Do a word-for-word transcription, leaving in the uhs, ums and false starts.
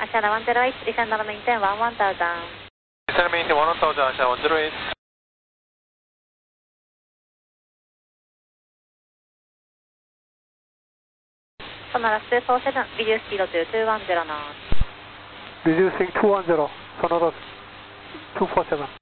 Asiana one zero eight, descend on maintain one one thousand. Descend maintain one one thousand, Asiana one zero eight. Sonaras two four seven, reduce speed to two one zero knots. Reducing two one zero, Sonaras two four seven.